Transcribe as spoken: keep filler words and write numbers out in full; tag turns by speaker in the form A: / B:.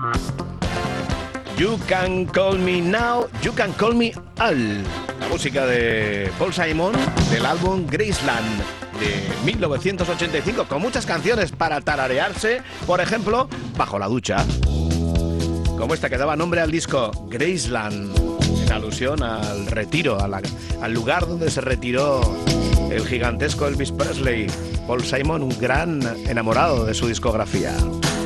A: You Can Call Me Now, You Can Call Me Al. La música de Paul Simon del álbum Graceland de mil novecientos ochenta y cinco, con muchas canciones para tararearse, por ejemplo, bajo la ducha. Como esta que daba nombre al disco, Graceland, en alusión al retiro, a la, al lugar donde se retiró el gigantesco Elvis Presley. Paul Simon, un gran enamorado de su discografía.